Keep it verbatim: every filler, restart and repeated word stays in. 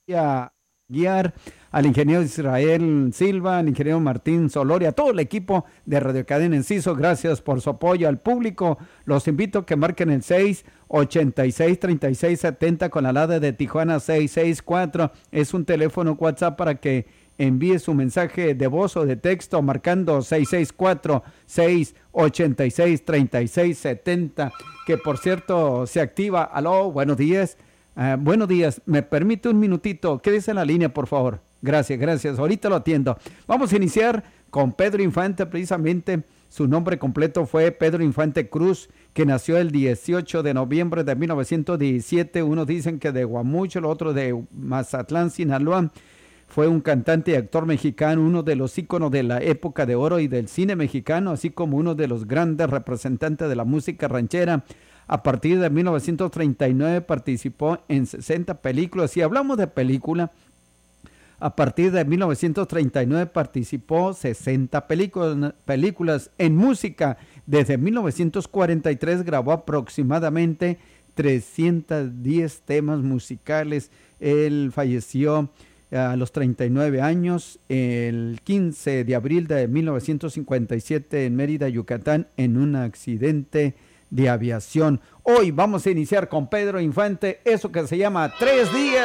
a guiar al ingeniero Israel Silva, al ingeniero Martín Soloria, a todo el equipo de Radio Cadena Enciso. Gracias por su apoyo al público. Los invito a que marquen el seis ochenta y seis, treinta y seis setenta con la alada de Tijuana seis seis cuatro. Es un teléfono WhatsApp para que envíe su mensaje de voz o de texto marcando seis seis cuatro, seis ochenta y seis, treinta y seis setenta, que por cierto se activa. Aló, buenos días. Uh, buenos días, me permite un minutito, quédese en la línea por favor. Gracias, gracias, ahorita lo atiendo. Vamos a iniciar con Pedro Infante. Precisamente su nombre completo fue Pedro Infante Cruz, que nació el dieciocho de noviembre de mil novecientos diecisiete. Unos dicen que de Guamucho, el otro de Mazatlán, Sinaloa. Fue un cantante y actor mexicano, uno de los íconos de la época de oro y del cine mexicano, así como uno de los grandes representantes de la música ranchera. A partir de mil novecientos treinta y nueve participó en sesenta películas. Si hablamos de película, a partir de mil novecientos treinta y nueve participó sesenta películas, películas en música. Desde mil novecientos cuarenta y tres grabó aproximadamente trescientos diez temas musicales. Él falleció a los treinta y nueve años, el quince de abril de mil novecientos cincuenta y siete en Mérida, Yucatán, en un accidente de aviación. Hoy vamos a iniciar con Pedro Infante, eso que se llama Tres Días.